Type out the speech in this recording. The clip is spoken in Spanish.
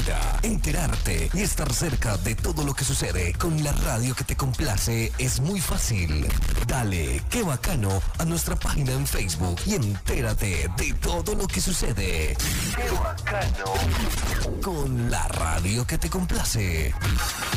vida, enterarte y estar cerca de todo lo que sucede con la radio que te complace es muy fácil. Dale, qué bacano, a nuestra página en Facebook y entérate de todo lo que sucede. ¡Qué bacano! Con la radio que te complace.